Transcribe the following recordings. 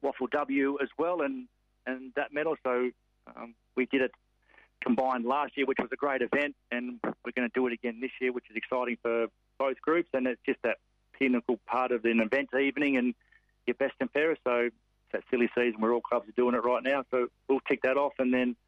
Waffle W as well, and that medal. So we did it combined last year, which was a great event, and we're going to do it again this year, which is exciting for both groups. And it's just that pinnacle part of an event evening and your best and fairest. So it's that silly season where all clubs are doing it right now. So we'll tick that off, and then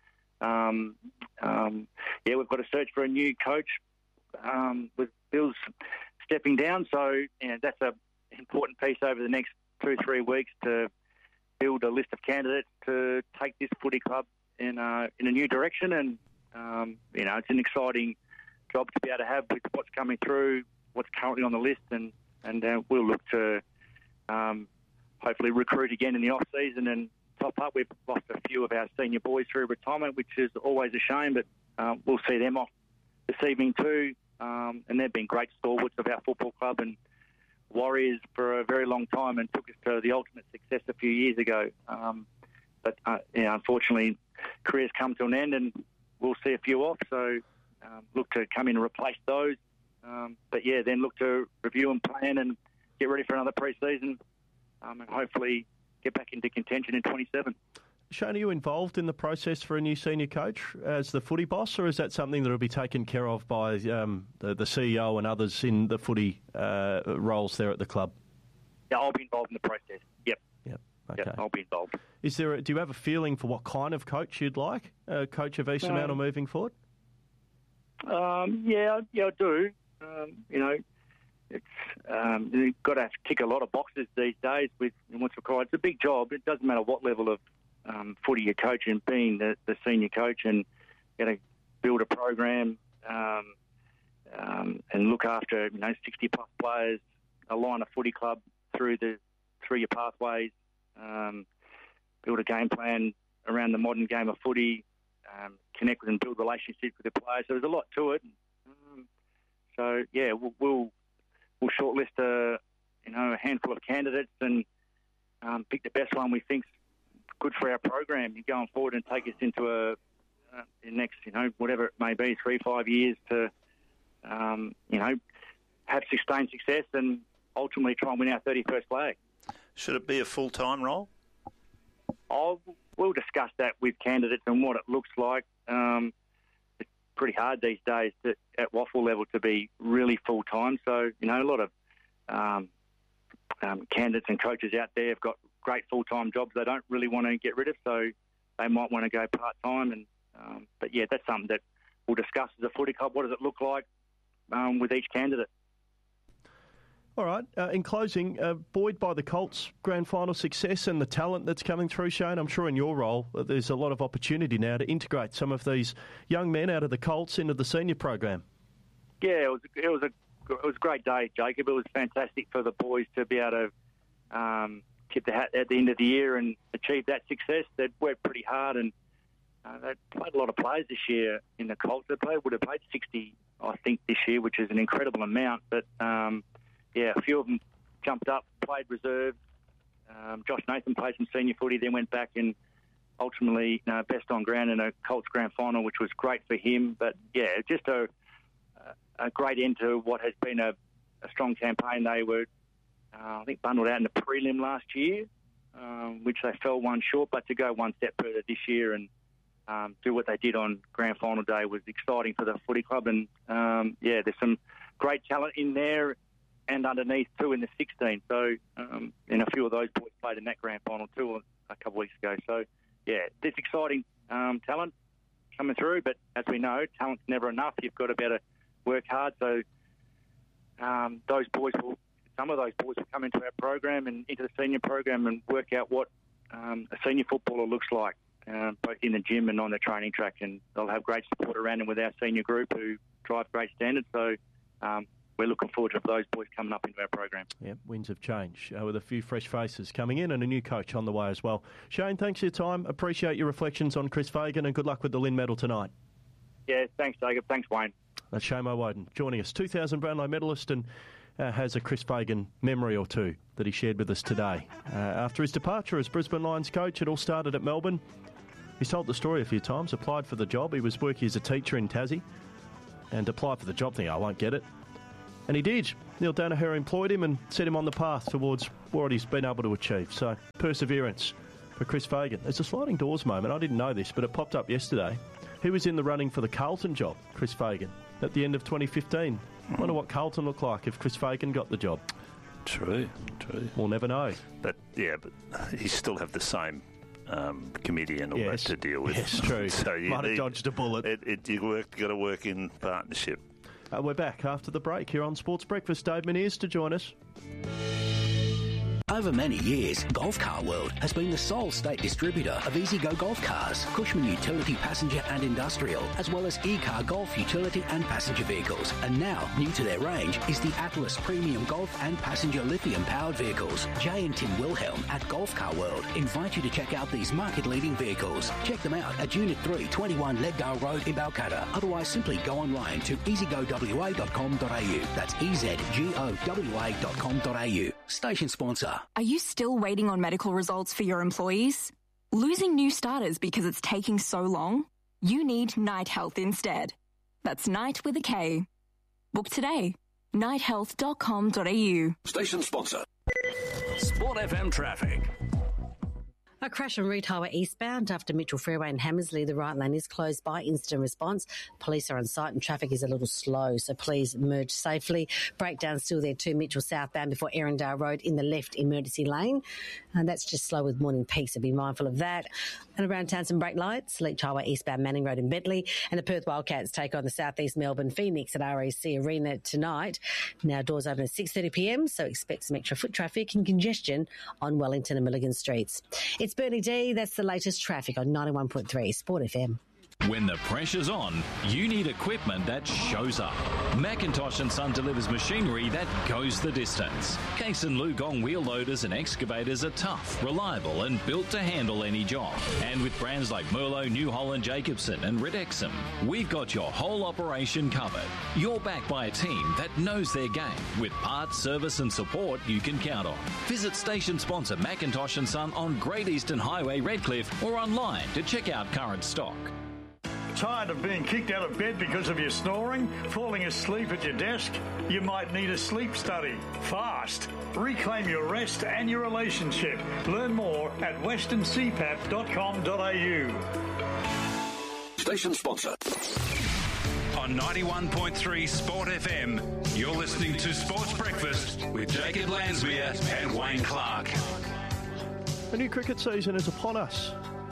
we've got to search for a new coach with Bill's stepping down. So that's an important piece over the next 2-3 weeks to build a list of candidates to take this footy club in a new direction. And it's an exciting job to be able to have with what's coming through, what's currently on the list, and we'll look to hopefully recruit again in the off season and top up. We've lost a few of our senior boys through retirement, which is always a shame, but we'll see them off this evening too. And they've been great stalwarts of our football club and warriors for a very long time, and took us to the ultimate success a few years ago. But unfortunately, careers come to an end, and we'll see a few off. So look to come in and replace those. Then look to review and plan and get ready for another pre-season, and hopefully get back into contention in 27. Shane, are you involved in the process for a new senior coach as the footy boss, or is that something that will be taken care of by the CEO and others in the footy roles there at the club? Yeah, I'll be involved in the process. Yep. Okay. Yep, I'll be involved. Do you have a feeling for what kind of coach you'd like? Coach of Eastern Mantle moving forward? I do. It's you've got to tick a lot of boxes these days with what's required. It's a big job. It doesn't matter what level of footy you're coaching, being the senior coach, and build a program and look after 60 plus players, align a footy club through your pathways, build a game plan around the modern game of footy, connect with and build relationships with the players. So there's a lot to it. We'll shortlist a handful of candidates and pick the best one we think's good for our program going forward, and take us into the next, whatever it may be, 3-5 years to, have sustained success and ultimately try and win our 31st flag. Should it be a full-time role? We'll discuss that with candidates and what it looks like. It's pretty hard these days at Waffle level to be really full-time. So, a lot of candidates and coaches out there have got great full-time jobs they don't really want to get rid of, so they might want to go part-time. And that's something that we'll discuss as a footy club. What does it look like with each candidate? All right. In closing, buoyed by the Colts' grand final success and the talent that's coming through, Shane, I'm sure in your role there's a lot of opportunity now to integrate some of these young men out of the Colts into the senior program. Yeah, it was a great day, Jacob. It was fantastic for the boys to be able to tip the hat at the end of the year and achieve that success. They'd worked pretty hard, and they played a lot of players this year in the Colts. Would have played 60, I think, this year, which is an incredible amount. But a few of them jumped up, played reserve. Josh Nathan played some senior footy, then went back and ultimately best on ground in a Colts grand final, which was great for him. But just a great end to what has been a strong campaign. They were, I think, bundled out in the prelim last year, which they fell one short, but to go one step further this year and do what they did on grand final day was exciting for the footy club. And there's some great talent in there and underneath too in the 16. So and a few of those boys played in that grand final too a couple of weeks ago. So there's exciting talent coming through, but as we know, talent's never enough. You've got to better work hard. So some of those boys will come into our program and into the senior program and work out what a senior footballer looks like, both in the gym and on the training track. And they'll have great support around them with our senior group who drive great standards. So we're looking forward to those boys coming up into our program. Yeah, winds of change with a few fresh faces coming in and a new coach on the way as well. Shane, thanks for your time. Appreciate your reflections on Chris Fagan, and good luck with the Lynn medal tonight. Yeah, thanks, Jacob. Thanks, Wayne. That's Shane Woden joining us, 2000 Brownlow medalist, and has a Chris Fagan memory or two that he shared with us today. After his departure as Brisbane Lions coach, it all started at Melbourne. He's told the story a few times, applied for the job. He was working as a teacher in Tassie and applied for the job thinking, I won't get it. And he did. Neil Danaher employed him and set him on the path towards what he's been able to achieve. So, perseverance for Chris Fagan. There's a sliding doors moment. I didn't know this, but it popped up yesterday. He was in the running for the Carlton job, Chris Fagan, at the end of 2015. I wonder what Carlton looked like if Chris Fagan got the job. True. We'll never know. But he still have the same committee and all that to deal with. Yes, true. So Might have dodged a bullet. You got to work in partnership. We're back after the break here on Sports Breakfast. Dave Meneers to join us. Over many years, Golf Car World has been the sole state distributor of EasyGo golf cars, Cushman utility passenger and industrial, as well as E-Car Golf utility and passenger vehicles. And now, new to their range is the Atlas Premium Golf and Passenger Lithium-powered vehicles. Jay and Tim Wilhelm at Golf Car World invite you to check out these market-leading vehicles. Check them out at Unit 3, 21 Leaddale Road in Balcatta. Otherwise, simply go online to easygowa.com.au. That's easygowa.com.au. Station sponsor. Are you still waiting on medical results for your employees? Losing new starters because it's taking so long? You need Night Health instead. That's Night with a K. Book today. nighthealth.com.au. Station sponsor. Sport FM traffic. A crash on Reed Highway eastbound after Mitchell Freeway in Hammersley. The right lane is closed by instant response. Police are on site and traffic is a little slow, so please merge safely. Breakdown still there too, Mitchell southbound before Erindale Road in the left emergency lane. And that's just slow with morning peaks, so be mindful of that. And around town, some brake lights. Leach Highway eastbound Manning Road in Bentley. And the Perth Wildcats take on the Southeast Melbourne Phoenix at RAC Arena tonight. Now doors open at 6:30pm, so expect some extra foot traffic and congestion on Wellington and Milligan streets. It's Bernie D. That's the latest traffic on 91.3 Sport FM. When the pressure's on, you need equipment that shows up. Macintosh & Son delivers machinery that goes the distance. Case and Lugong wheel loaders and excavators are tough, reliable and built to handle any job. And with brands like Merlo, New Holland, Jacobson and Ridexum, we've got your whole operation covered. You're backed by a team that knows their game with parts, service and support you can count on. Visit station sponsor Macintosh & Son on Great Eastern Highway, Redcliffe or online to check out current stock. Tired of being kicked out of bed because of your snoring? Falling asleep at your desk? You might need a sleep study. Fast. Reclaim your rest and your relationship. Learn more at westerncpap.com.au. Station sponsor. On 91.3 Sport FM, you're listening to Sports Breakfast with Jacob Lansmere and Wayne Clark. The new cricket season is upon us.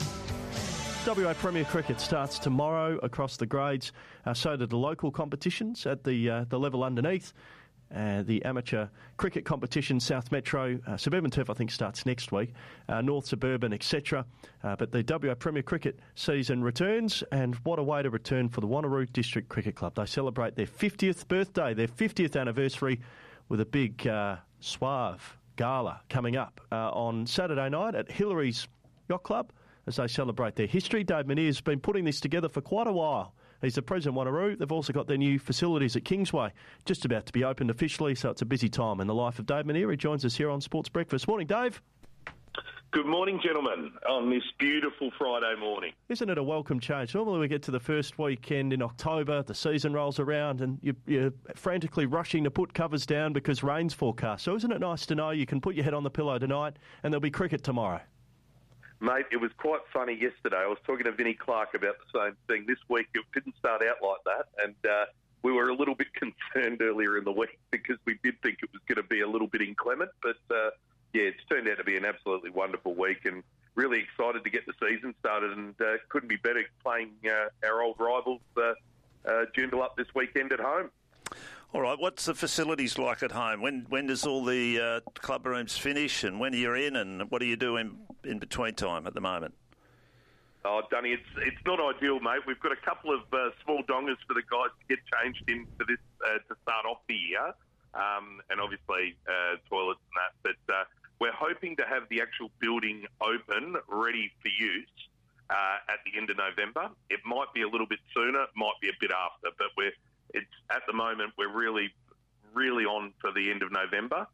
WA Premier Cricket starts tomorrow across the grades. So do the local competitions at the level underneath. The amateur cricket competition, South Metro, Suburban Turf, I think, starts next week. North Suburban, etc. But the WA Premier Cricket season returns, and what a way to return for the Wanneroo District Cricket Club. They celebrate their 50th birthday, their 50th anniversary, with a big suave gala coming up on Saturday night at Hillary's Yacht Club as they celebrate their history. Dave Meneers has been putting this together for quite a while. He's the president of Wanneroo. They've also got their new facilities at Kingsway, just about to be opened officially, so it's a busy time in the life of Dave Meneers. He joins us here on Sports Breakfast. Morning, Dave. Good morning, gentlemen, on this beautiful Friday morning. Isn't it a welcome change? Normally we get to the first weekend in October, the season rolls around, and you're frantically rushing to put covers down because rain's forecast. So isn't it nice to know you can put your head on the pillow tonight and there'll be cricket tomorrow? Mate, it was quite funny yesterday. I was talking to Vinnie Clark about the same thing. This week it didn't start out like that, and we were a little bit concerned earlier in the week because we did think it was going to be a little bit inclement. But, it's turned out to be an absolutely wonderful week and really excited to get the season started, and couldn't be better playing our old rivals, Joondalup, this weekend at home. All right, what's the facilities like at home? When does all the club rooms finish, and when are you in, and what do you do in between time at the moment? Oh, Dunny, it's not ideal, mate. We've got a couple of small dongers for the guys to get changed in for this to start off the year, and obviously toilets and that. But we're hoping to have the actual building open, ready for use at the end of November. It might be a little bit sooner, it might be a bit after, but it's at the moment we're really, really on for the end of November.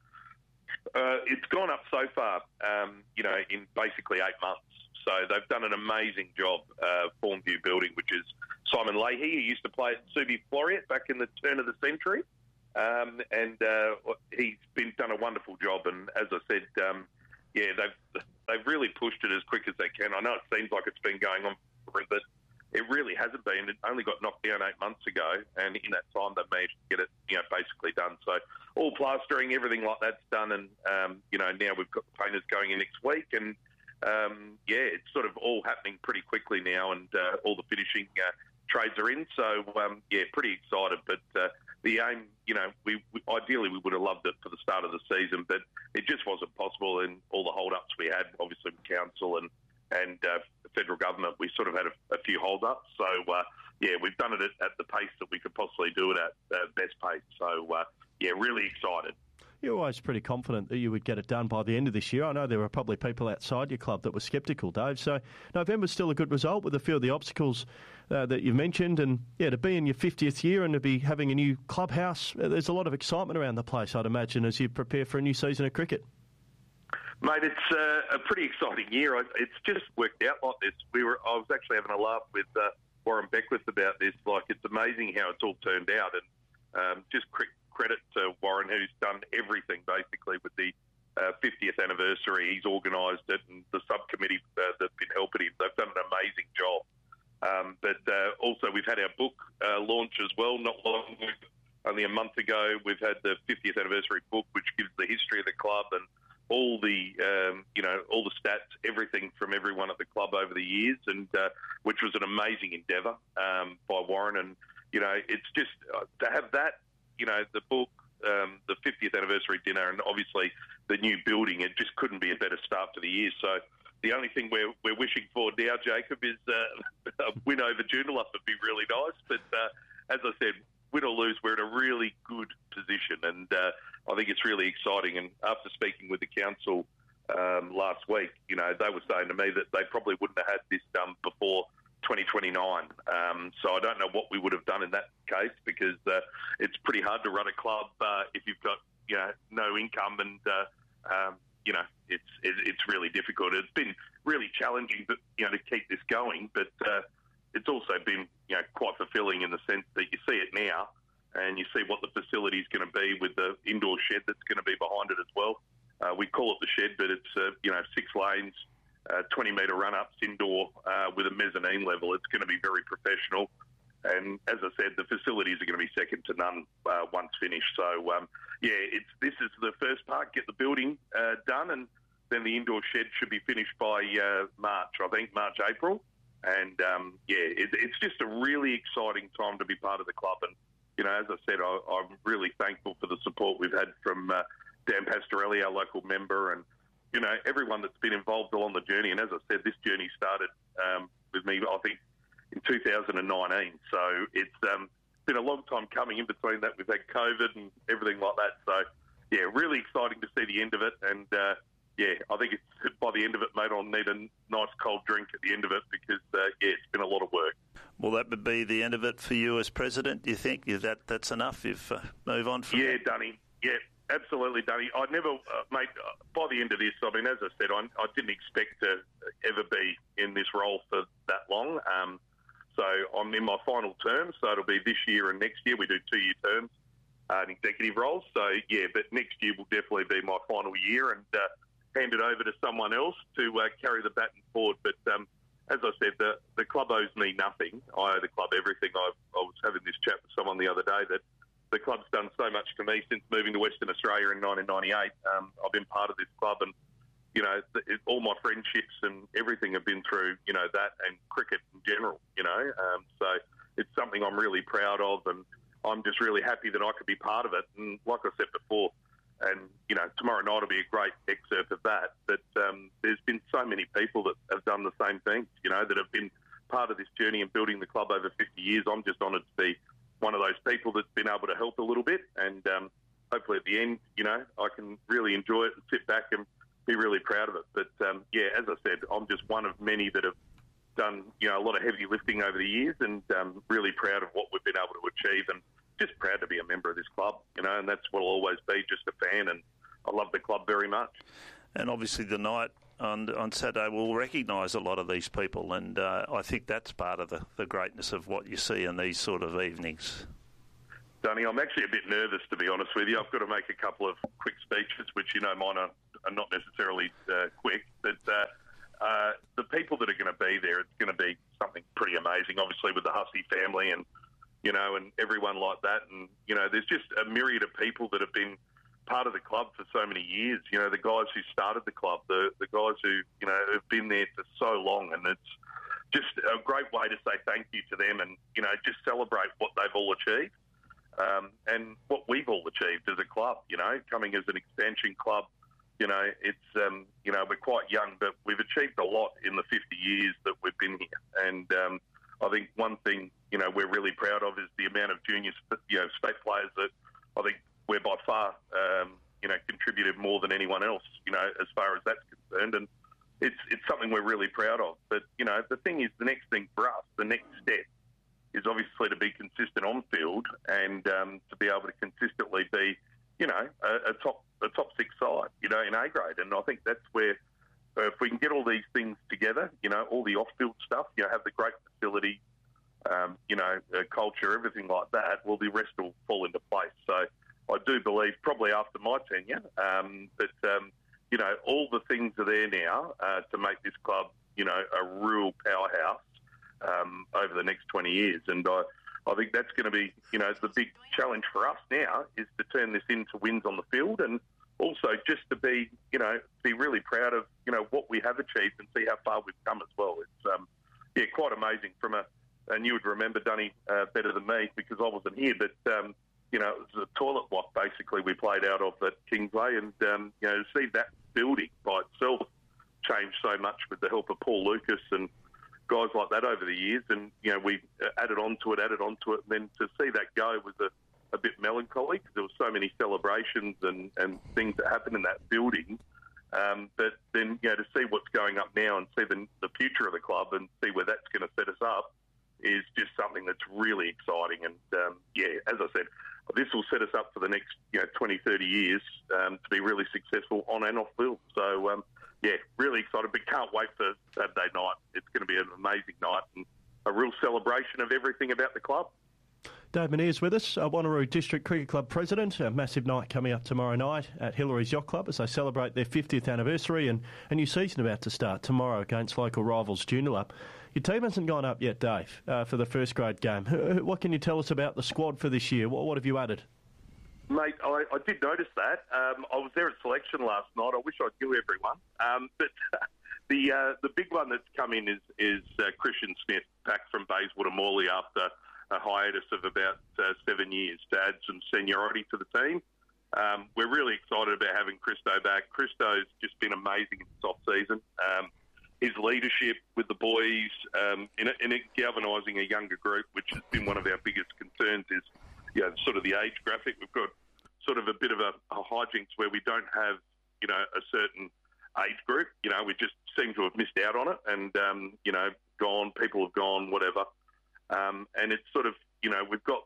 It's gone up so far, in basically 8 months. So they've done an amazing job, Formview Building, which is Simon Leahy, who used to play at Subi Floreat back in the turn of the century. and he's done a wonderful job. And as I said, they've really pushed it as quick as they can. I know it seems like it's been going on forever, but it really hasn't been. It only got knocked down 8 months ago, and in that time they've managed to get it, basically done. So all plastering, everything like that's done, and now we've got the painters going in next week, and it's sort of all happening pretty quickly now, and all the finishing trades are in. So pretty excited. But the aim, we ideally we would have loved it for the start of the season, but it just wasn't possible, and all the hold-ups we had, obviously with council and the federal government, we sort of had a few hold-ups. So, we've done it at the pace that we could possibly do it at best pace. So, really excited. You're always pretty confident that you would get it done by the end of this year. I know there were probably people outside your club that were sceptical, Dave. So November's still a good result with a few of the obstacles that you've mentioned. And, to be in your 50th year and to be having a new clubhouse, there's a lot of excitement around the place, I'd imagine, as you prepare for a new season of cricket. Mate, it's a pretty exciting year. It's just worked out like this. I was actually having a laugh with Warren Beckwith about this. Like, it's amazing how it's all turned out. And just credit to Warren, who's done everything basically with the 50th anniversary. He's organised it, and the subcommittee that's been helping him. They've done an amazing job. But also, we've had our book launch as well. Not long, only a month ago, we've had the 50th anniversary book, which gives the history of the club and all the all the stats, everything from everyone at the club over the years, and which was an amazing endeavour by Warren. And it's just to have that, the book, the 50th anniversary dinner, and obviously the new building. It just couldn't be a better start to the year. So the only thing we're wishing for now, Jacob, is a win over Joondalup would be really nice. But as I said, win or lose, we're in a really good position, and I think it's really exciting. And after speaking with the council last week, they were saying to me that they probably wouldn't have had this done before 2029. So I don't know what we would have done in that case, because it's pretty hard to run a club if you've got no income, and it's really difficult. It's been really challenging, to keep this going, but it's also been quite fulfilling in the sense that you see it now, and you see what the facility is going to be with the indoor shed that's going to be behind it as well. We call it the shed, but it's 6 lanes, 20-metre run-ups indoor with a mezzanine level. It's going to be very professional. And as I said, the facilities are going to be second to none once finished. So, this is the first part, get the building done, and then the indoor shed should be finished by March, April. And, it's just a really exciting time to be part of the club. And, as I said, I'm really thankful for the support we've had from Dan Pastorelli, our local member, and, everyone that's been involved along the journey. And as I said, this journey started with me, I think, in 2019. So it's been a long time coming. In between that, we've had COVID and everything like that. So, really exciting to see the end of it. And, I think it's by the end of it, mate, I'll need a nice cold drink at the end of it, because, it's been a lot of work. Well, that would be the end of it for you as president, do you think? That's enough if move on from that? Dunny. Yeah, absolutely, Dunny. I'd never, mate, by the end of this, I mean, as I said, I didn't expect to ever be in this role for that long. So I'm in my final term, so it'll be this year and next year. We do 2-year terms in executive roles. So, but next year will definitely be my final year, and hand it over to someone else to carry the baton forward. But as I said, the club owes me nothing. I owe the club everything. I was having this chat with someone the other day that the club's done so much to me since moving to Western Australia in 1998. I've been part of this club, and all my friendships and everything have been through that, and cricket in general. So it's something I'm really proud of, and I'm just really happy that I could be part of it. And like I said before, and tomorrow night will be a great excerpt of that. But there's been so many people that have done the same thing, that have been part of this journey and building the club over 50 years. I'm just honoured to be one of those people that's been able to help a little bit, and hopefully at the end, I can really enjoy it and sit back and be really proud of it. But as I said, I'm just one of many that have done a lot of heavy lifting over the years, and really proud of what we've been able to achieve, and just proud to be a member of this club, and that's what I'll always be, just a fan, and I love the club very much. And obviously the night on Saturday will recognise a lot of these people, and I think that's part of the greatness of what you see in these sort of evenings. Dunny, I'm actually a bit nervous, to be honest with you. I've got to make a couple of quick speeches, which, mine are not necessarily quick. But the people that are going to be there, it's going to be something pretty amazing, obviously, with the Hussey family and everyone like that. And, there's just a myriad of people that have been part of the club for so many years. The guys who started the club, the guys who, have been there for so long. And it's just a great way to say thank you to them and, just celebrate what they've all achieved. And what we've all achieved as a club, coming as an expansion club, it's, we're quite young, but we've achieved a lot in the 50 years that we've been here. And I think one thing, we're really proud of is the amount of junior, state players that I think we're by far, contributed more than anyone else, as far as that's concerned. And it's something we're really proud of. But, the thing is, the next thing for us, the next step, is obviously to be consistent on field and to be able to consistently be, a top six side, in A grade. And I think that's where, if we can get all these things together, all the off-field stuff, have the great facility, culture, everything like that, well, the rest will fall into place. So I do believe, probably after my tenure, that, all the things are there now to make this club, a real powerhouse over the next 20 years. And I think that's going to be, the big challenge for us now is to turn this into wins on the field and also just to be, be really proud of, what we have achieved and see how far we've come as well. It's, quite amazing and you would remember, Dunny, better than me because I wasn't here, but, it was a toilet block basically we played out of at Kingsway and, to see that building by itself change so much with the help of Paul Lucas and guys like that over the years, and we added on to it, and then to see that go was a bit melancholy because there were so many celebrations and things that happened in that building. But then to see what's going up now and see the future of the club and see where that's going to set us up is just something that's really exciting. And as I said, this will set us up for the next 20, 30 years to be really successful on and off field. So. Really excited, but can't wait for Saturday night. It's going to be an amazing night and a real celebration of everything about the club. Dave Meniere's with us, Wanneroo District Cricket Club President. A massive night coming up tomorrow night at Hillary's Yacht Club as they celebrate their 50th anniversary and a new season about to start tomorrow against local rivals Joondalup. Your team hasn't gone up yet, Dave, for the first grade game. What can you tell us about the squad for this year? What have you added? Mate, I did notice that. I was there at selection last night. I wish I knew everyone. But the big one that's come in is Christian Smith, back from Bayswater and Morley after a hiatus of about 7 years to add some seniority to the team. We're really excited about having Christo back. Christo's just been amazing in this off-season. His leadership with the boys in galvanising a younger group, which has been one of our biggest concerns, is sort of the age graphic. We've got sort of a bit of a hijinks where we don't have, a certain age group. We just seem to have missed out on it and, people have gone, whatever. And it's sort of, we've got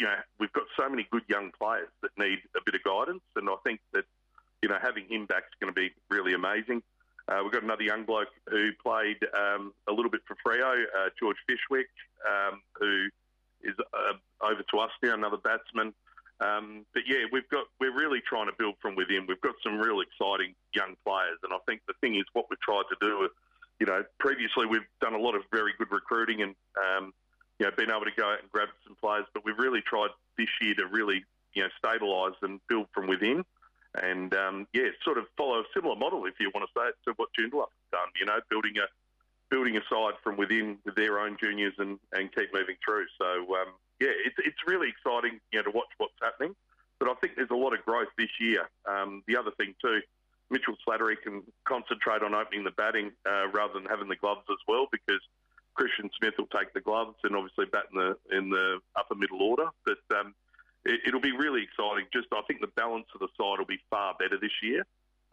so many good young players that need a bit of guidance. And I think that, having him back is going to be really amazing. We've got another young bloke who played a little bit for Freo, George Fishwick, who is over to us now, another batsman. But we're really trying to build from within. We've got some real exciting young players, and I think the thing is what we've tried to do. Previously we've done a lot of very good recruiting and been able to go out and grab some players, but we've really tried this year to really stabilise and build from within, and sort of follow a similar model, if you want to say it, to what Joondalup has done. Building a side from within with their own juniors and keep moving through. So, it's really exciting, to watch what's happening. But I think there's a lot of growth this year. The other thing too, Mitchell Slattery can concentrate on opening the batting rather than having the gloves as well, because Christian Smith will take the gloves and obviously bat in the upper middle order. But it'll be really exciting. I think the balance of the side will be far better this year.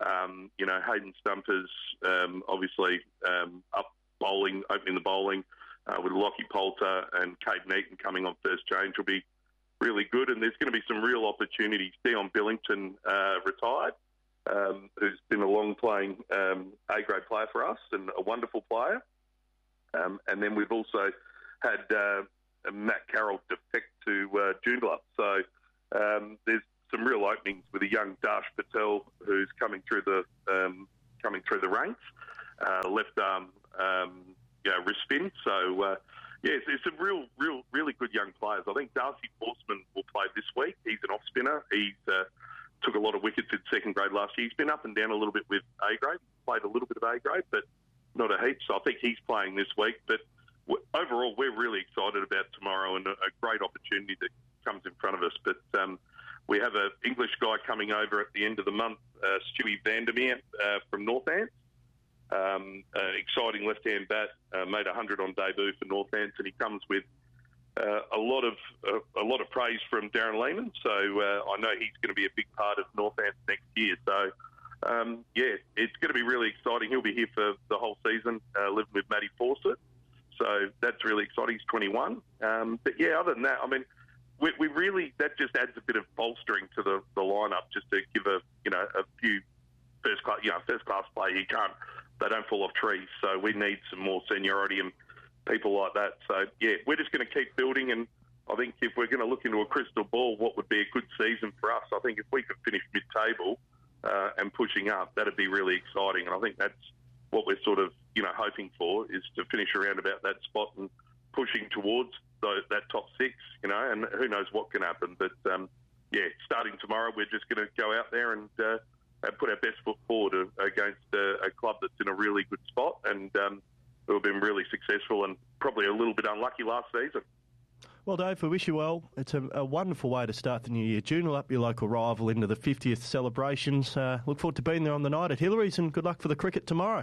Hayden Stumpers obviously up bowling, opening the bowling, with Lockie Poulter and Cade Neaton coming on first change will be really good. And there's going to be some real opportunities. Dion Billington retired, who's been a long-playing A-grade player for us and a wonderful player. And then we've also had Matt Carroll defect to Joondalup. So there's some real openings with a young Dash Patel who's coming through the ranks, left arm wrist spin. So it's some really good young players. I think Darcy Forsman will play this week. He's an off spinner. He's took a lot of wickets in second grade last year. He's been up and down a little bit with A grade. Played a little bit of A grade, but not a heap. So I think he's playing this week. But overall, we're really excited about tomorrow and a great opportunity that comes in front of us. But we have an English guy coming over at the end of the month, Stewie Vandermeer from Northants. Exciting left-hand bat, made 100 on debut for Northants, and he comes with a lot of praise from Darren Lehman. So I know he's going to be a big part of Northants next year. So it's going to be really exciting. He'll be here for the whole season, living with Matty Fawcett. So that's really exciting. He's 21. But other than that, I mean, we really, that just adds a bit of bolstering to the lineup, just to give a few first class play. They don't fall off trees. So we need some more seniority and people like that. So we're just going to keep building. And I think if we're going to look into a crystal ball, what would be a good season for us? I think if we could finish mid-table and pushing up, that'd be really exciting. And I think that's what we're sort of hoping for, is to finish around about that spot and pushing towards that top six. And who knows what can happen. But starting tomorrow, we're just going to go out there and put our best foot forward against a club that's in a really good spot and who have been really successful and probably a little bit unlucky last season. Well, Dave, we wish you well. It's a wonderful way to start the new year. Joondalup, your local rival, into the 50th celebrations. Look forward to being there on the night at Hillary's, and good luck for the cricket tomorrow.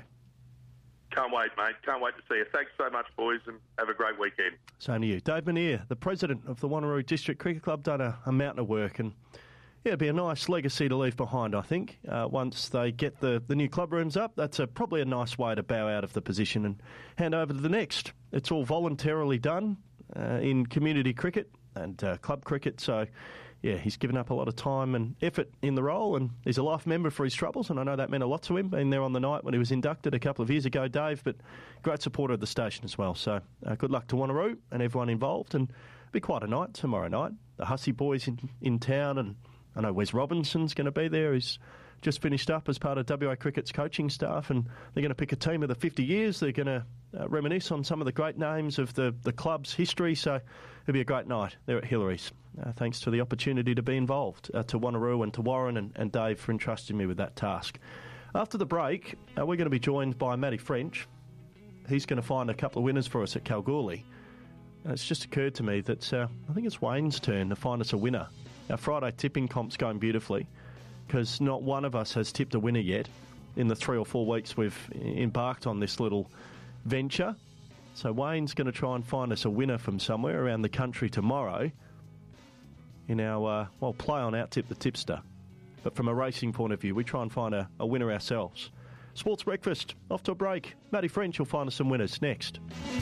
Can't wait, mate. Can't wait to see you. Thanks so much, boys, and have a great weekend. Same to you. Dave Minear, the president of the Wanneroo District Cricket Club, done a mountain of work, and it'll be a nice legacy to leave behind, I think. Once they get the new club rooms up, that's probably a nice way to bow out of the position and hand over to the next. It's all voluntarily done in community cricket and club cricket, so he's given up a lot of time and effort in the role, and he's a life member for his troubles, and I know that meant a lot to him, being there on the night when he was inducted a couple of years ago, Dave, but great supporter of the station as well. So good luck to Wanneroo and everyone involved, and it'll be quite a night tomorrow night. The Hussey boys in town, and I know Wes Robinson's going to be there. He's just finished up as part of WA Cricket's coaching staff, and they're going to pick a team of the 50 years. They're going to reminisce on some of the great names of the club's history, so it'll be a great night there at Hillary's. Thanks to the opportunity to be involved, to Wanneroo and to Warren and Dave for entrusting me with that task. After the break, we're going to be joined by Matty French. He's going to find a couple of winners for us at Kalgoorlie. And it's just occurred to me that I think it's Wayne's turn to find us a winner. Our Friday tipping comp's going beautifully, because not one of us has tipped a winner yet in the 3 or 4 weeks we've embarked on this little venture. So Wayne's going to try and find us a winner from somewhere around the country tomorrow in our, play on Out-Tip the Tipster. But from a racing point of view, we try and find a winner ourselves. Sports Breakfast, off to a break. Matty French will find us some winners next.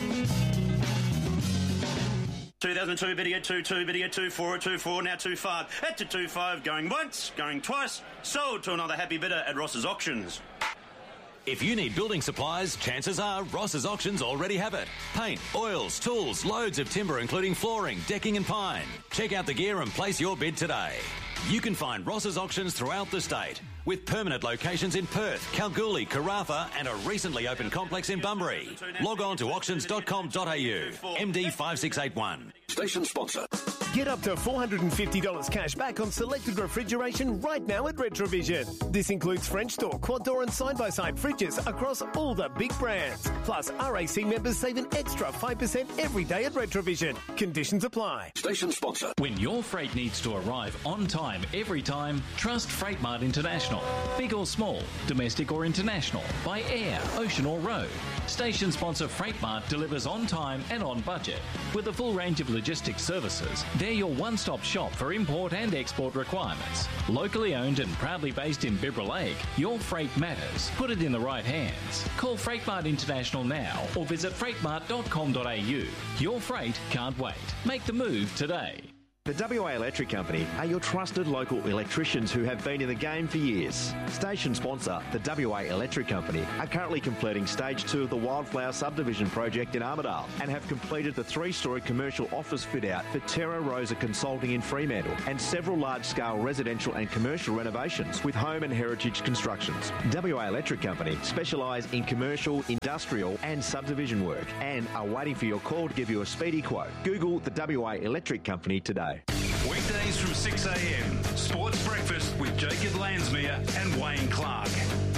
2002, video 2-2, video 2-4, 2-4, now 2-5. At to 2-5, going once, going twice. Sold to another happy bidder at Ross's Auctions. If you need building supplies, chances are Ross's Auctions already have it. Paint, oils, tools, loads of timber including flooring, decking and pine. Check out the gear and place your bid today. You can find Ross's Auctions throughout the state, with permanent locations in Perth, Kalgoorlie, Karratha and a recently opened complex in Bunbury. Log on to auctions.com.au. MD 5681. Station sponsor. Get up to $450 cash back on selected refrigeration right now at Retrovision. This includes French door, quad door and side-by-side fridges across all the big brands. Plus, RAC members save an extra 5% every day at Retrovision. Conditions apply. Station sponsor. When your freight needs to arrive on time every time, trust Freightmart International. Big or small, domestic or international, by air, ocean or road. Station sponsor Freightmart delivers on time and on budget. With a full range of logistics services, they're your one-stop shop for import and export requirements. Locally owned and proudly based in Bibra Lake, your freight matters. Put it in the right hands. Call Freightmart International now or visit freightmart.com.au. Your freight can't wait. Make the move today. The WA Electric Company are your trusted local electricians who have been in the game for years. Station sponsor, the WA Electric Company, are currently completing Stage 2 of the Wildflower Subdivision project in Armidale and have completed the 3-storey commercial office fit-out for Terra Rosa Consulting in Fremantle and several large-scale residential and commercial renovations with Home and Heritage Constructions. WA Electric Company specialise in commercial, industrial and subdivision work and are waiting for your call to give you a speedy quote. Google the WA Electric Company today. Weekdays from 6 a.m. Sports Breakfast with Jacob Lansmere and Wayne Clark.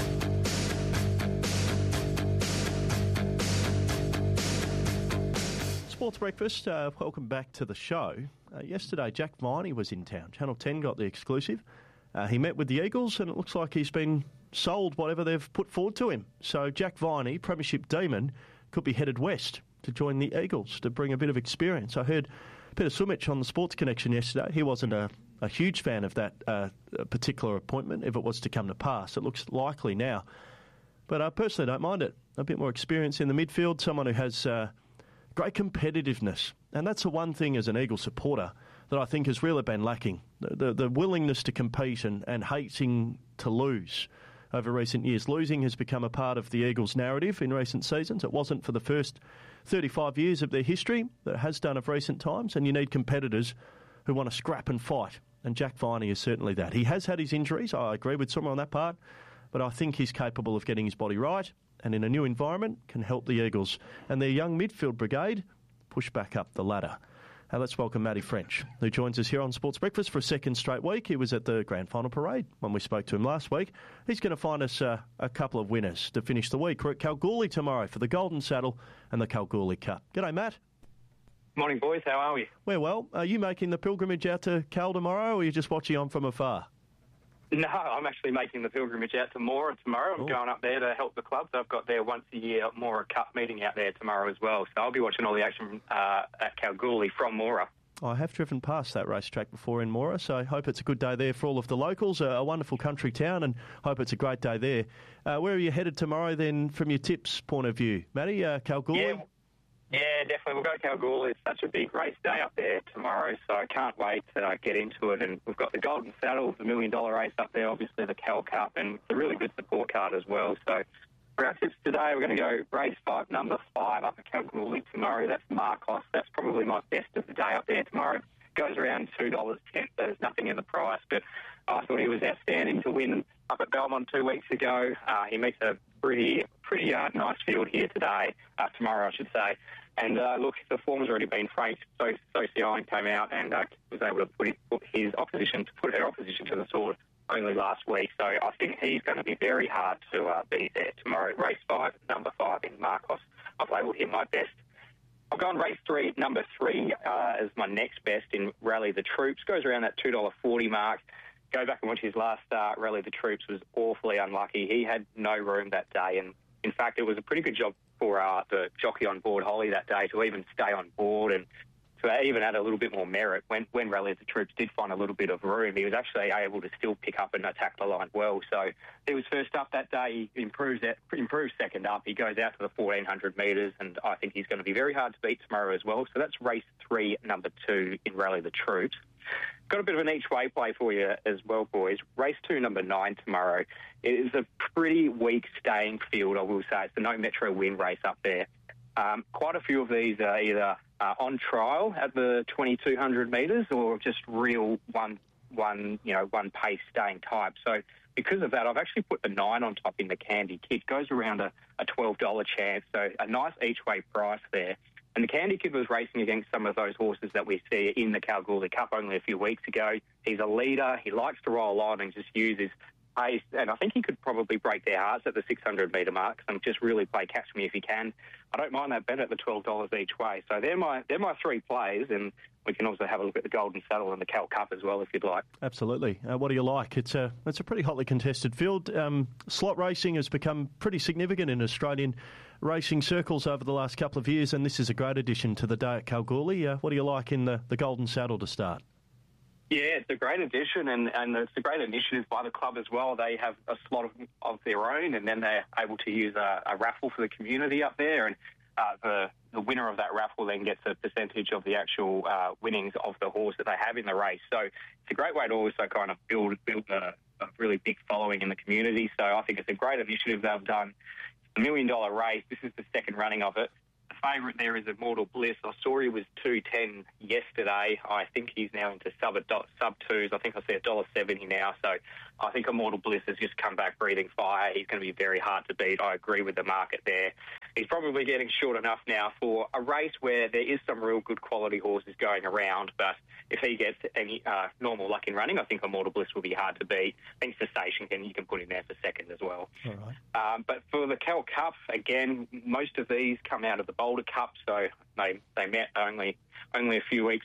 Sports Breakfast, welcome back to the show. Yesterday, Jack Viney was in town. Channel 10 got the exclusive. He met with the Eagles, and it looks like he's been sold whatever they've put forward to him. So Jack Viney, Premiership Demon, could be headed west to join the Eagles to bring a bit of experience. I heard Peter Sumich on the Sports Connection yesterday. He wasn't a huge fan of that particular appointment if it was to come to pass. It looks likely now. But I personally don't mind it. A bit more experience in the midfield, someone who has great competitiveness. And that's the one thing as an Eagle supporter that I think has really been lacking. The willingness to compete and hating to lose over recent years. Losing has become a part of the Eagles' narrative in recent seasons. It wasn't for the first 35 years of their history, that it has done of recent times, and you need competitors who want to scrap and fight, and Jack Viney is certainly that. He has had his injuries, I agree with someone on that part, but I think he's capable of getting his body right, and in a new environment can help the Eagles and their young midfield brigade push back up the ladder. Let's welcome Matty French, who joins us here on Sports Breakfast for a second straight week. He was at the Grand Final Parade when we spoke to him last week. He's going to find us a couple of winners to finish the week. We're at Kalgoorlie tomorrow for the Golden Saddle and the Kalgoorlie Cup. G'day, Matt. Morning, boys. How are we? We're well. Are you making the pilgrimage out to Cal tomorrow, or are you just watching on from afar? No, I'm actually making the pilgrimage out to Moora tomorrow. I'm going up there to help the clubs. I've got their once-a-year Moora Cup meeting out there tomorrow as well. So I'll be watching all the action at Kalgoorlie from Moora. I have driven past that racetrack before in Moora, so I hope it's a good day there for all of the locals. A wonderful country town, and hope it's a great day there. Where are you headed tomorrow then from your tips point of view? Matty, Kalgoorlie? Yeah, definitely. We'll go to Kalgoorlie. It's such a big race day up there tomorrow, so I can't wait to get into it. And we've got the Golden Saddle, the $1 Million race up there, obviously the Cal Cup, and it's a really good support card as well. So for our tips today, we're going to go race 5, number 5 up at Kalgoorlie tomorrow. That's Marcos. That's probably my best of the day up there tomorrow. Goes around $2.10. There's nothing in the price, but I thought he was outstanding to win up at Belmont 2 weeks ago. He meets a pretty nice field here today, tomorrow I should say. And look, the form's already been franked. So Socione came out and was able to put her opposition to the sword only last week. So I think he's going to be very hard to beat there tomorrow. Race 5, number 5 in Marcos. I've labelled him my best. I've gone race 3, number 3 as my next best in Rally the Troops. Goes around that $2.40 mark. Go back and watch his last start. Rally the Troops was awfully unlucky. He had no room that day, and in fact, it was a pretty good job for the jockey on board, Holly, that day to even stay on board and to even add a little bit more merit. When Rally the Troops did find a little bit of room, he was actually able to still pick up and attack the line well. So he was first up that day. He improves second up. He goes out to the 1,400 metres, and I think he's going to be very hard to beat tomorrow as well. So that's race 3, number 2 in Rally the Troops. Got a bit of an each-way play for you as well, boys. Race 2, number 9 tomorrow. It is a pretty weak staying field, I will say. It's the No Metro Win race up there. Quite a few of these are either on trial at the 2,200 metres or just real one pace staying type. So because of that, I've actually put the 9 on top in the Candy Kid. Goes around a $12 chance, so a nice each-way price there. And the Candy Kid was racing against some of those horses that we see in the Kalgoorlie Cup only a few weeks ago. He's a leader. He likes to roll on and just use his pace. And I think he could probably break their hearts at the 600-metre mark and just really play catch me if he can. I don't mind that bet at the $12 each way. So they're my 3 plays, and we can also have a look at the Golden Saddle and the Cal Cup as well if you'd like. Absolutely. What do you like? It's a pretty hotly contested field. Slot racing has become pretty significant in Australian racing circles over the last couple of years, and this is a great addition to the day at Kalgoorlie. What do you like in the Golden Saddle to start? Yeah, it's a great addition, and it's a great initiative by the club as well. They have a slot of their own, and then they're able to use a raffle for the community up there. And the winner of that raffle then gets a percentage of the actual winnings of the horse that they have in the race. So it's a great way to also kind of build a really big following in the community. So I think it's a great initiative they've done. It's $1 million race. This is the second running of it. The favourite there is Immortal Bliss. I saw he was 2.10 yesterday. I think he's now into sub twos. I think I see $1.70 now. So I think Immortal Bliss has just come back breathing fire. He's going to be very hard to beat. I agree with the market there. He's probably getting short enough now for a race where there is some real good quality horses going around. But if he gets any normal luck in running, I think Immortal Bliss will be hard to beat. I think Cessation you can put in there for second as well. All right. But for the Cal Cup, again, most of these come out of the Boulder Cup, so they met only a few weeks,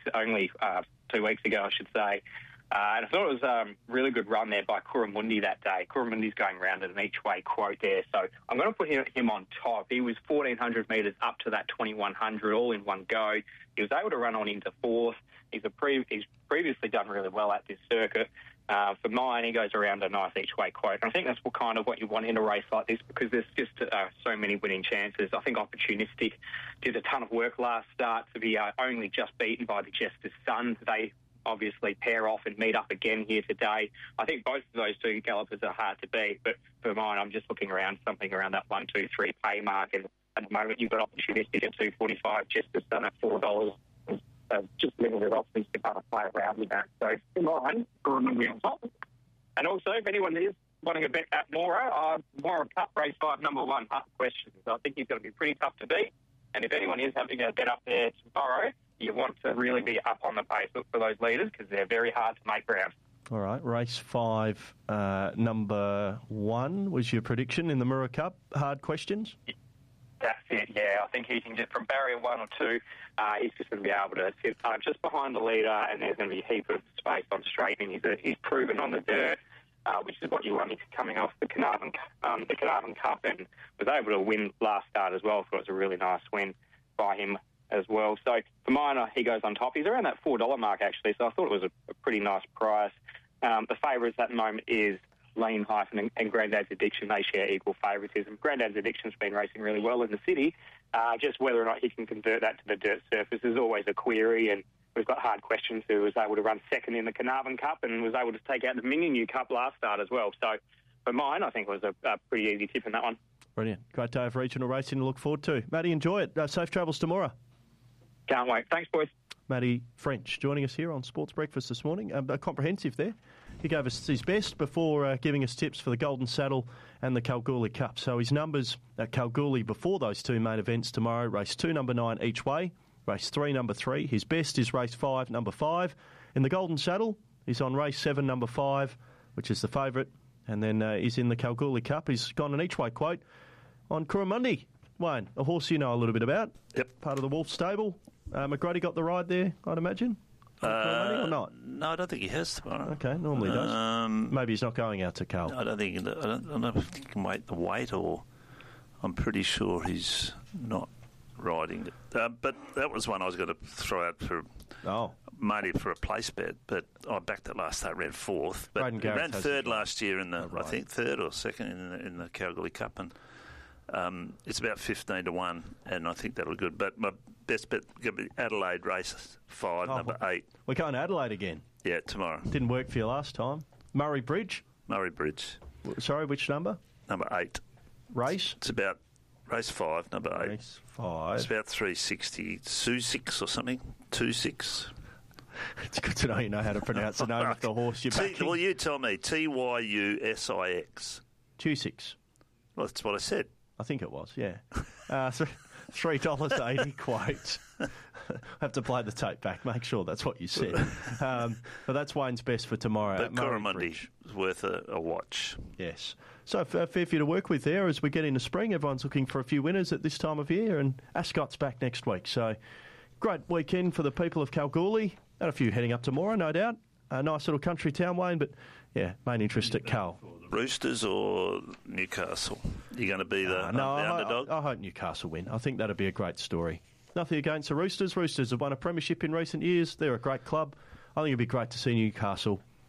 2 weeks ago, I should say. And I thought it was a really good run there by Kuramundi that day. Kuramundi's going round at an each-way quote there, so I'm going to put him on top. He was 1,400 metres up to that 2,100 all in one go. He was able to run on into fourth. He's previously done really well at this circuit. For mine, he goes around a nice each-way quote. And I think that's what you want in a race like this because there's just so many winning chances. I think Opportunistic did a ton of work last start to be only just beaten by the Jester's Son. They obviously pair off and meet up again here today. I think both of those two gallopers are hard to beat, but for mine, I'm just looking around something around that 1, 2, 3 pay mark. And at the moment, you've got Opportunistic at $2.45, Jester's Son at $4. Just limited options to kind of play around with that. So, in mine, Kuramundi on top. And also, if anyone is wanting a bet at Mora Cup Race 5, number 1, Hut Questions. I think he's going to be pretty tough to beat. And if anyone is having a bet up there tomorrow, you want to really be up on the pace for those leaders because they're very hard to make ground. All right, race 5, number 1 was your prediction in the Mura Cup. Hard Questions? That's it, yeah. I think he can get from barrier 1 or 2. He's just going to be able to sit just behind the leader, and there's going to be a heap of space on straight. And he's proven on the dirt, which is what you want. He's coming off the Carnarvon Cup and was able to win last start as well. So it was a really nice win by him as well. So for mine, he goes on top. He's around that $4 mark actually. So I thought it was a pretty nice price. The favourites at the moment is Lean Hyphen and Grandad's Addiction. They share equal favouritism. Grandad's Addiction's been racing really well in the city. Just whether or not he can convert that to the dirt surface is always a query, and we've got Hard Questions who was able to run second in the Carnarvon Cup and was able to take out the Minyonu Cup last start as well. So for mine, I think it was a pretty easy tip in that one. Brilliant. Great day of regional racing to look forward to. Matty, enjoy it. Safe travels tomorrow. Can't wait. Thanks, boys. Matty French joining us here on Sports Breakfast this morning. Comprehensive there. He gave us his best before giving us tips for the Golden Saddle and the Kalgoorlie Cup. So his numbers at Kalgoorlie before those two main events tomorrow, race 2, number 9 each way, race 3, number 3. His best is race 5, number 5. In the Golden Saddle, he's on race 7, number 5, which is the favourite. And then he's in the Kalgoorlie Cup. He's gone an each way quote on Kuramundi. Wayne, a horse you know a little bit about. Yep. Part of the Wolf stable. McGrady got the ride there, I'd imagine. Or not? No, I don't think he has tomorrow. Okay, normally he does. Maybe he's not going out to Cal. I don't know if he can wait the weight, or I'm pretty sure he's not riding it. But that was one I was going to throw out for mainly for a place bet. But I backed it last start, ran 4th. But he ran 3rd last year in the, I think 3rd or 2nd in the Kalgoorlie Cup, and it's about 15 to 1, and I think that'll be good. But my best bet going to be Adelaide race 5, number 8. We're going to Adelaide again. Yeah, tomorrow. Didn't work for you last time. Murray Bridge. Sorry, which number? Number 8. Race? It's about race 5, number 8. Race 5. It's about 360, 2-6 or something. 2-6. It's good to know you know how to pronounce the name of the horse you're backing. Well, you tell me. Tyusix. 2-6. Well, that's what I said. I think it was, yeah. $3.80 quote. Have to play the tape back, make sure that's what you said. But that's Wayne's best for tomorrow. But Kuramundi is worth a watch. Yes. So fair for you to work with there as we get into spring. Everyone's looking for a few winners at this time of year, and Ascot's back next week. So great weekend for the people of Kalgoorlie. And a few heading up tomorrow, no doubt. A nice little country town, Wayne, but yeah, main interest at Cal. Roosters or Newcastle? You're going to be the underdog? I hope Newcastle win. I think that'd be a great story. Nothing against the Roosters. Roosters have won a premiership in recent years. They're a great club. I think it'd be great to see Newcastle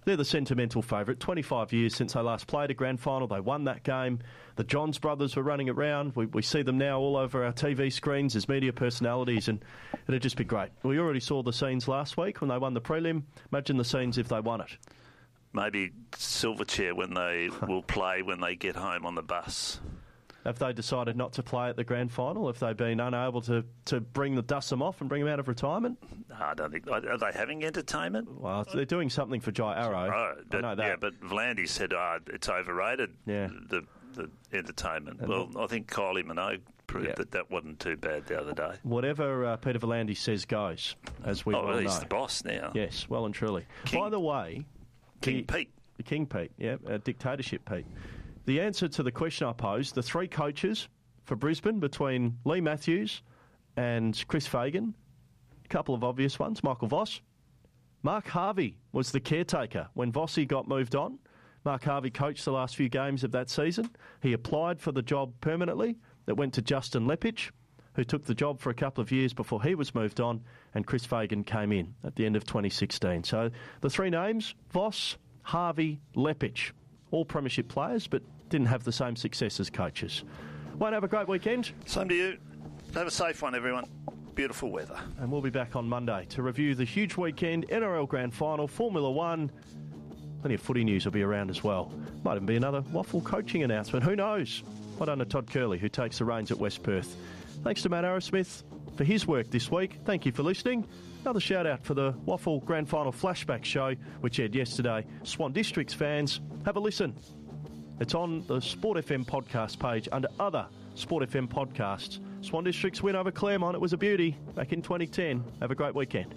they're the sentimental favourite. 25 years since they last played a grand final. They won that game. The Johns brothers were running around. We see them now all over our TV screens as media personalities, and it'd just be great. We already saw the scenes last week when they won the prelim. Imagine the scenes if they won it. Maybe Silverchair when they will play when they get home on the bus. Have they decided not to play at the grand final? Have they been unable to dust them off and bring them out of retirement? No, I don't think. Are they having entertainment? Well, they're doing something for Jai Arrow. But, I know that. Yeah, but V'landys said it's overrated, the entertainment. Well, I think Kylie Minogue proved that wasn't too bad the other day. Whatever Peter V'landys says goes, as we well know. He's the boss now. Yes, well and truly. By the way... King Pete. The King Pete, Dictatorship Pete. The answer to the question I posed, the three coaches for Brisbane between Lee Matthews and Chris Fagan, a couple of obvious ones, Michael Voss. Mark Harvey was the caretaker when Vossi got moved on. Mark Harvey coached the last few games of that season. He applied for the job permanently. It went to Justin Lepich, who took the job for a couple of years before he was moved on, and Chris Fagan came in at the end of 2016. So the three names, Voss, Harvey, Lepich, all premiership players, but didn't have the same success as coaches. Won't have a great weekend. Same to you. Have a safe one, everyone. Beautiful weather. And we'll be back on Monday to review the huge weekend, NRL Grand Final, Formula One. Plenty of footy news will be around as well. Might even be another Waffle coaching announcement. Who knows? Well done to Todd Curley, who takes the reins at West Perth. Thanks to Matt Arrowsmith for his work this week. Thank you for listening. Another shout-out for the Waffle Grand Final Flashback Show, which aired yesterday. Swan Districts fans, have a listen. It's on the Sport FM podcast page under Other Sport FM podcasts. Swan Districts win over Claremont. It was a beauty back in 2010. Have a great weekend.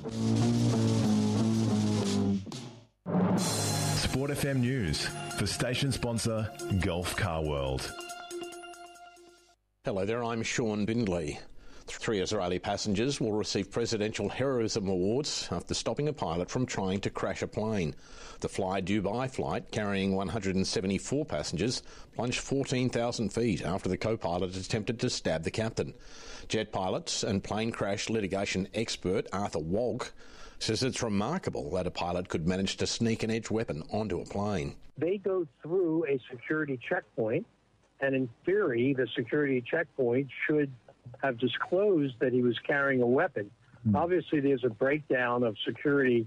Sport FM News for station sponsor Gulf Car World. Hello there, I'm Sean Bindley. 3 Israeli passengers will receive Presidential Heroism Awards after stopping a pilot from trying to crash a plane. The Fly Dubai flight, carrying 174 passengers, plunged 14,000 feet after the co-pilot attempted to stab the captain. Jet pilot and plane crash litigation expert Arthur Walk says it's remarkable that a pilot could manage to sneak an edged weapon onto a plane. They go through a security checkpoint, and in theory, the security checkpoint should have disclosed that he was carrying a weapon. Obviously, there's a breakdown of security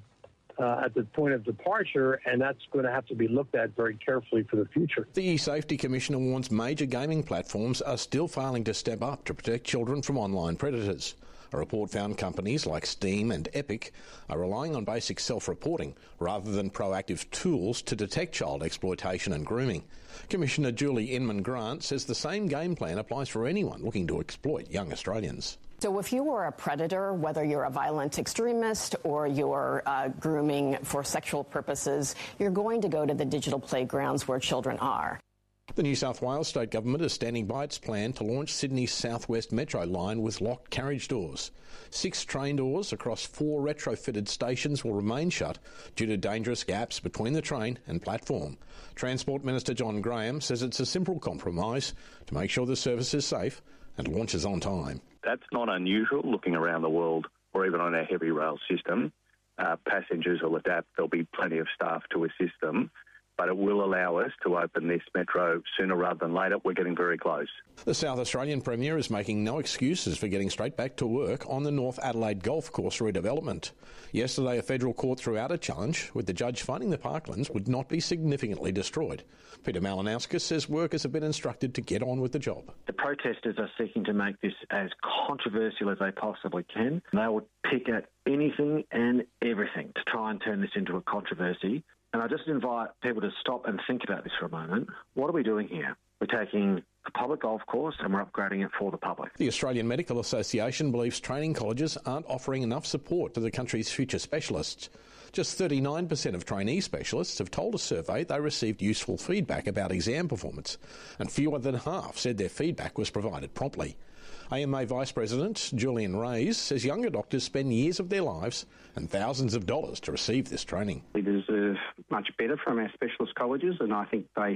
at the point of departure, and that's going to have to be looked at very carefully for the future. The Safety Commissioner warns major gaming platforms are still failing to step up to protect children from online predators. A report found companies like Steam and Epic are relying on basic self-reporting rather than proactive tools to detect child exploitation and grooming. Commissioner Julie Inman-Grant says the same game plan applies for anyone looking to exploit young Australians. So if you are a predator, whether you're a violent extremist or you're grooming for sexual purposes, you're going to go to the digital playgrounds where children are. The New South Wales State Government is standing by its plan to launch Sydney's South West Metro line with locked carriage doors. 6 train doors across 4 retrofitted stations will remain shut due to dangerous gaps between the train and platform. Transport Minister John Graham says it's a simple compromise to make sure the service is safe and launches on time. That's not unusual looking around the world or even on our heavy rail system. Passengers will adapt. There'll be plenty of staff to assist them. But it will allow us to open this metro sooner rather than later. We're getting very close. The South Australian Premier is making no excuses for getting straight back to work on the North Adelaide Golf Course redevelopment. Yesterday, a federal court threw out a challenge, with the judge finding the parklands would not be significantly destroyed. Peter Malinauskas says workers have been instructed to get on with the job. The protesters are seeking to make this as controversial as they possibly can. They will pick at anything and everything to try and turn this into a controversy. And I just invite people to stop and think about this for a moment. What are we doing here? We're taking a public golf course and we're upgrading it for the public. The Australian Medical Association believes training colleges aren't offering enough support to the country's future specialists. Just 39% of trainee specialists have told a survey they received useful feedback about exam performance, and fewer than half said their feedback was provided promptly. AMA Vice President Julian Reyes says younger doctors spend years of their lives and thousands of dollars to receive this training. We deserve much better from our specialist colleges, and I think they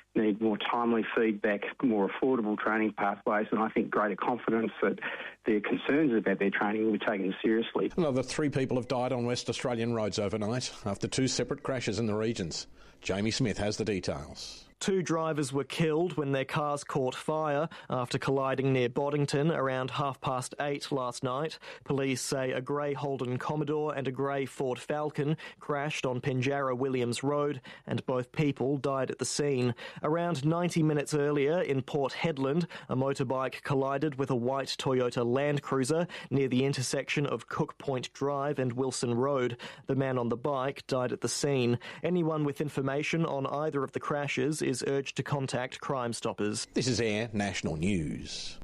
need more timely feedback, more affordable training pathways, and I think greater confidence that their concerns about their training will be taken seriously. Another 3 people have died on West Australian roads overnight after 2 separate crashes in the regions. Jamie Smith has the details. 2 drivers were killed when their cars caught fire after colliding near Boddington around 8:30 last night. Police say a grey Holden Commodore and a grey Ford Falcon crashed on Pinjarra Williams Road and both people died at the scene. Around 90 minutes earlier in Port Hedland, a motorbike collided with a white Toyota Land Cruiser near the intersection of Cook Point Drive and Wilson Road. The man on the bike died at the scene. Anyone with information on either of the crashes is urged to contact Crime Stoppers. This is Air National News.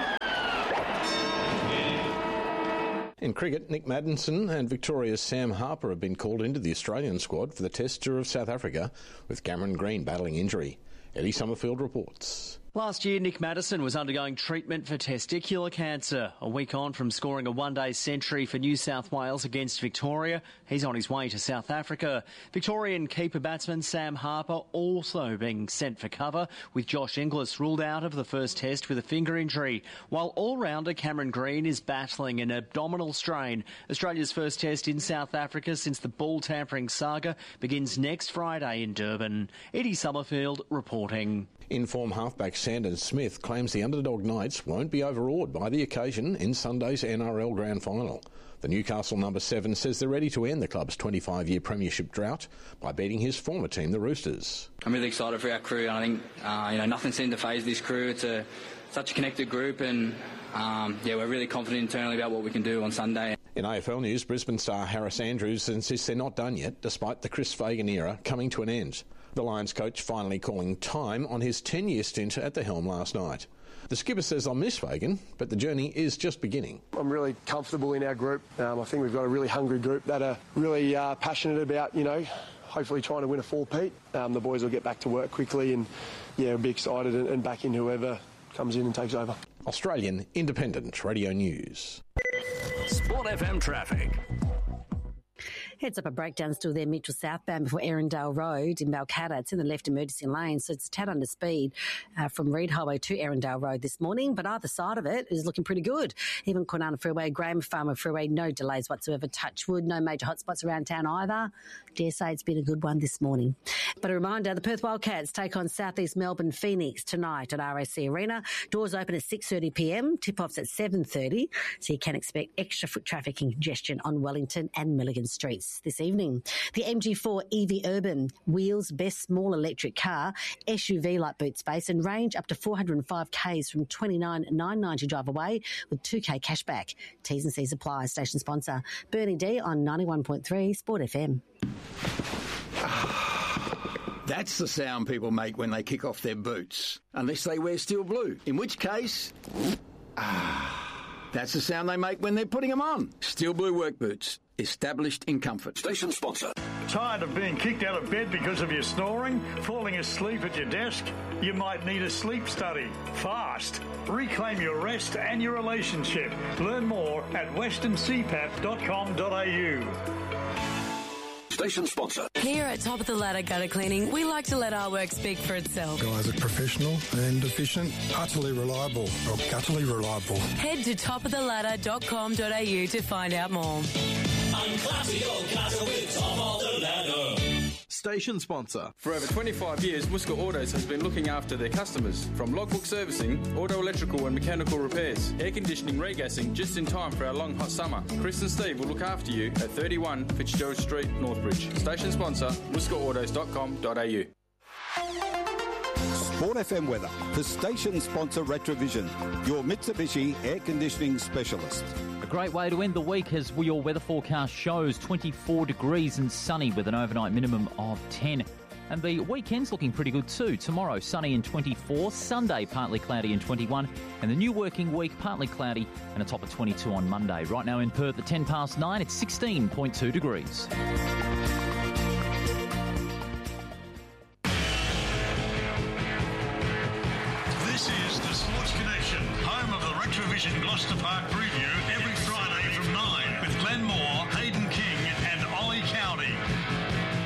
In cricket, Nick Maddinson and Victoria's Sam Harper have been called into the Australian squad for the Test tour of South Africa, with Cameron Green battling injury. Eddie Summerfield reports. Last year, Nick Maddinson was undergoing treatment for testicular cancer. A week on from scoring a one-day century for New South Wales against Victoria, he's on his way to South Africa. Victorian keeper batsman Sam Harper also being sent for cover, with Josh Inglis ruled out of the first test with a finger injury, while all-rounder Cameron Green is battling an abdominal strain. Australia's first test in South Africa since the ball tampering saga begins next Friday in Durban. Eddie Summerfield reporting. In-form halfback Sandon Smith claims the underdog Knights won't be overawed by the occasion in Sunday's NRL Grand Final. The Newcastle number 7 says they're ready to end the club's 25-year premiership drought by beating his former team, the Roosters. I'm really excited for our crew. I think nothing seemed to faze this crew. It's such a connected group, and we're really confident internally about what we can do on Sunday. In AFL news, Brisbane star Harris Andrews insists they're not done yet, despite the Chris Fagan era coming to an end. The Lions coach finally calling time on his 10-year stint at the helm last night. The skipper says they'll miss Fagan, but the journey is just beginning. I'm really comfortable in our group. I think we've got a really hungry group that are really passionate about, hopefully trying to win a four-peat. The boys will get back to work quickly and, we'll be excited and back in whoever comes in and takes over. Australian Independent Radio News. Sport FM traffic. Heads up a breakdown still there, Mitchell southbound before Erindale Road in Balcatta. It's in the left emergency lane, so it's a tad under speed from Reid Highway to Erindale Road this morning, but either side of it is looking pretty good. Even Kwinana Freeway, Graham Farmer Freeway, no delays whatsoever. Touch wood, no major hotspots around town either. Dare say it's been a good one this morning. But a reminder, the Perth Wildcats take on Southeast Melbourne Phoenix tonight at RAC Arena. Doors open at 6:30pm, tip-offs at 7:30, so you can expect extra foot traffic and congestion on Wellington and Milligan Streets this evening. The MG4 EV Urban, wheels, best small electric car, SUV light boot space and range up to 405 k's from $29,990 drive away with 2k cashback. T's and C's apply. Station sponsor Bernie D on 91.3 Sport FM. That's the sound people make when they kick off their boots, unless they wear steel blue, in which case, that's the sound they make when they're putting them on. Steel blue work boots, established in comfort. Station sponsor. Tired of being kicked out of bed because of your snoring? Falling asleep at your desk? You might need a sleep study. Fast. Reclaim your rest and your relationship. Learn more at westerncpap.com.au. Station sponsor. Here at Top of the Ladder Gutter Cleaning, we like to let our work speak for itself. Guys are professional and efficient, utterly reliable, or gutturally reliable. Head to topoftheladder.com.au to find out more. Unclassy old gutter with Top of the Ladder. Station sponsor. For over 25 years, Muska Autos has been looking after their customers. From logbook servicing, auto electrical and mechanical repairs, air conditioning, regassing, just in time for our long hot summer. Chris and Steve will look after you at 31 Fitzgerald Street, Northbridge. Station sponsor, muskaautos.com.au. Sport FM weather for station sponsor Retrovision, your Mitsubishi air conditioning specialist. A great way to end the week as your weather forecast shows, 24 degrees and sunny with an overnight minimum of 10. And the weekend's looking pretty good too. Tomorrow, sunny and 24. Sunday, partly cloudy and 21. And the new working week, partly cloudy and a top of 22 on Monday. Right now in Perth at 9:10, it's 16.2 degrees. This is the Sports Connection, home of the Retrovision Gloucester Park preview